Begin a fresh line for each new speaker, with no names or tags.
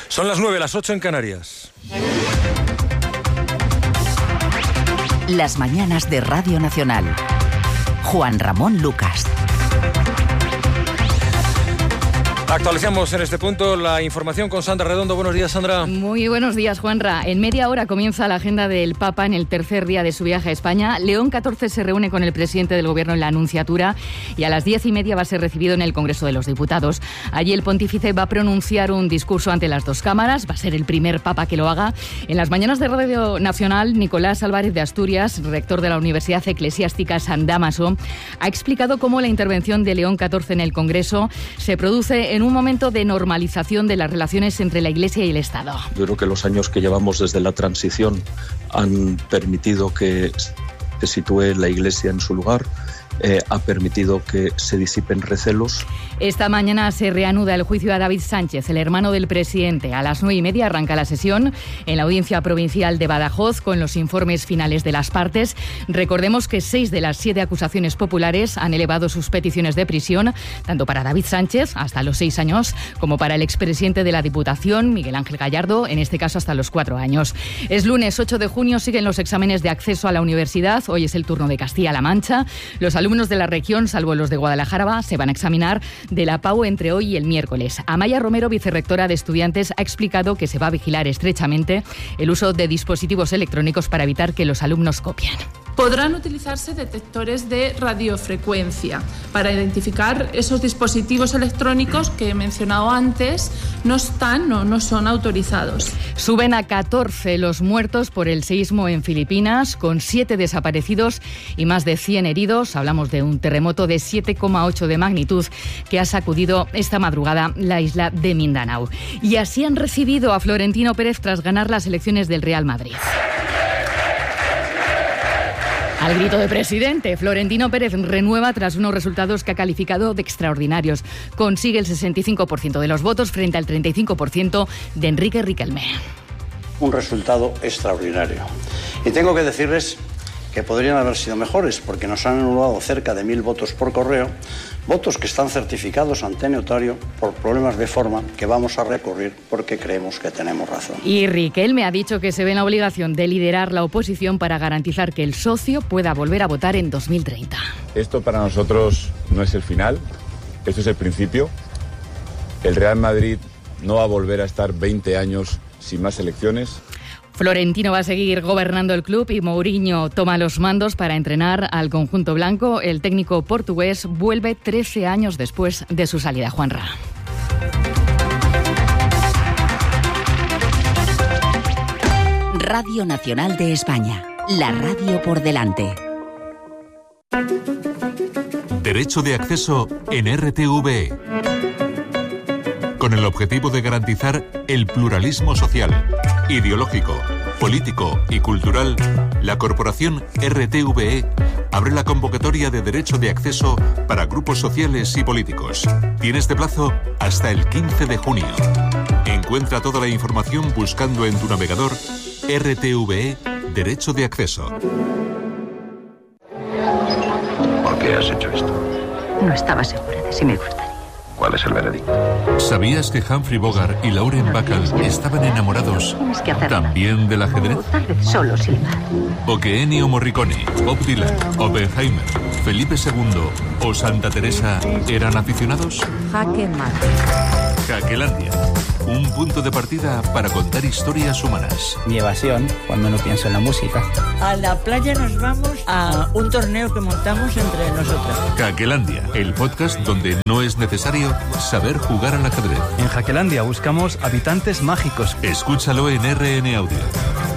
Son las 9, las 8 en Canarias.
Las mañanas de Radio Nacional. Juan Ramón Lucas.
Actualizamos en este punto la información con Sandra Redondo. Buenos días, Sandra.
Muy buenos días, Juanra. En media hora comienza la agenda del Papa en el tercer día de su viaje a España. León XIV se reúne con el presidente del Gobierno en la Anunciatura y a las 10:30 va a ser recibido en el Congreso de los Diputados. Allí el pontífice va a pronunciar un discurso ante las dos cámaras. Va a ser el primer Papa que lo haga. En las mañanas de Radio Nacional, Nicolás Álvarez de Asturias, rector de la Universidad Eclesiástica San Dámaso, ha explicado cómo la intervención de León XIV en el Congreso se produce en un momento de normalización de las relaciones entre la Iglesia y el Estado.
Yo creo que los años que llevamos desde la transición han permitido que se sitúe la Iglesia en su lugar, ha permitido que se disipen recelos.
Esta mañana se reanuda el juicio a David Sánchez, el hermano del presidente. A las 9:30 arranca la sesión en la Audiencia Provincial de Badajoz con los informes finales de las partes. Recordemos que 6 de las 7 acusaciones populares han elevado sus peticiones de prisión, tanto para David Sánchez, hasta los 6 años, como para el expresidente de la Diputación, Miguel Ángel Gallardo, en este caso hasta los 4 años. Es lunes 8 de junio, siguen los exámenes de acceso a la universidad. Hoy es el turno de Castilla-La Mancha. Los alumnos de la región, salvo los de Guadalajara, se van a examinar de la PAU entre hoy y el miércoles. Amaya Romero, vicerrectora de Estudiantes, ha explicado que se va a vigilar estrechamente el uso de dispositivos electrónicos para evitar que los alumnos copien.
Podrán utilizarse detectores de radiofrecuencia para identificar esos dispositivos electrónicos que he mencionado antes no son autorizados.
Suben a 14 los muertos por el seísmo en Filipinas, con 7 desaparecidos y más de 100 heridos. Hablamos de un terremoto de 7,8 de magnitud que ha sacudido esta madrugada la isla de Mindanao. Y así han recibido a Florentino Pérez tras ganar las elecciones del Real Madrid. Al grito de presidente, Florentino Pérez renueva tras unos resultados que ha calificado de extraordinarios. Consigue el 65% de los votos frente al 35% de Enrique Riquelme.
Un resultado extraordinario. Y tengo que decirles que podrían haber sido mejores, porque nos han anulado cerca de 1.000 votos por correo, votos que están certificados ante notario por problemas de forma que vamos a recurrir porque creemos que tenemos razón.
Y Riquelme ha dicho que se ve en la obligación de liderar la oposición para garantizar que el socio pueda volver a votar en 2030.
Esto para nosotros no es el final, esto es el principio. El Real Madrid no va a volver a estar 20 años sin más elecciones.
Florentino va a seguir gobernando el club y Mourinho toma los mandos para entrenar al conjunto blanco. El técnico portugués vuelve 13 años después de su salida. Juanra.
Radio Nacional de España. La radio por delante.
Derecho de acceso en RTVE. Con el objetivo de garantizar el pluralismo social, ideológico, político y cultural, la corporación RTVE abre la convocatoria de derecho de acceso para grupos sociales y políticos. Tiene este plazo hasta el 15 de junio. Encuentra toda la información buscando en tu navegador RTVE Derecho de Acceso.
¿Por qué has hecho esto?
No estaba segura de si me gustaría.
¿Cuál es el veredicto?
¿Sabías que Humphrey Bogart y Lauren Bacall estaban enamorados también del ajedrez?
Tal vez solo silbar.
¿O que Ennio Morricone, Bob Dylan, Oppenheimer, Felipe II o Santa Teresa eran aficionados?
Jaque mate.
Jaquelandia, un punto de partida para contar historias humanas.
Mi evasión, cuando no pienso en la música.
A la playa nos vamos a un torneo que montamos entre nosotros.
Jaquelandia, el podcast donde no es necesario saber jugar al ajedrez.
En Jaquelandia buscamos habitantes mágicos.
Escúchalo en RN Audio.